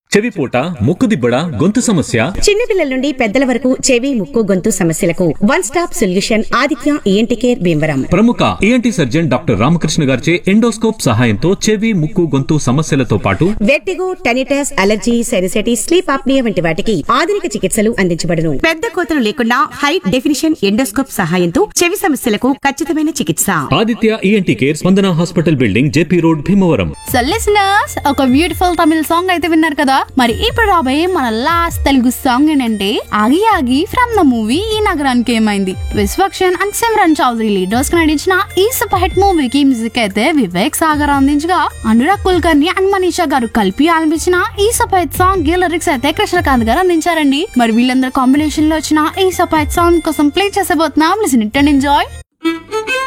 చెవిపోట, ముక్కుదిబ్బడ, గొంతు సమస్య, చిన్నపిల్లల నుండి పెద్దల వరకు చెవి, ముక్కు, గొంతు సమస్యలకు one stop solution Aditya ENT care Bhimavaram. ప్రముఖ ఈఎన్టీ సర్జన్ డాక్టర్ రామకృష్ణ గారిచే ఎండోస్కోప్ సహాయంతో చెవి, ముక్కు, గొంతు సమస్యలతో పాటు vertigo, tinnitus, allergy, sinusitis, sleep apnoea వంటి వాటికి ఆధునిక చికిత్సలు అందించబడును. పెద్ద కోతలు లేకుండా హై డెఫినిషన్ ఎండోస్కోప్ సహాయంతో చెవి సమస్యలకు ఖచ్చితమైన చికిత్స. ఆదిత్య ఈఎన్టీ కేర్, స్పందన hospital building, JP road, Bhimavaram. So listeners, ఒక బ్యూటిఫుల్ తమిళ సాంగ్ అయితే విన్నారు కదా. మరి ఇప్పుడు రాబోయే మన లాస్ట్ తెలుగు సాంగ్ ఏంటంటే ఆగి ఆగి ఫ్రమ్ ద మూవీ ఈ నగరానికి ఏమైంది. విశ్వక్సేన్ అండ్ సిమ్రన్ చౌదరి లీడర్స్ కి నటించిన ఈ సూపర్ హిట్ మూవీకి మ్యూజిక్ అయితే వివేక్ సాగర్ అందించగా, అనురాగ్ కుల్కర్ని అండ్ మనీషా గారు కలిపి ఆలపించిన ఈ సూపర్ హిట్ సాంగ్ లిరిక్స్ అయితే కృష్ణకాంత్ గారు అందించారండి. మరి వీళ్ళందరూ కాంబినేషన్ లో వచ్చిన ఈ సూపర్ హిట్ సాంగ్ కోసం play చేసేబోతున్నాం. Listen it and enjoy.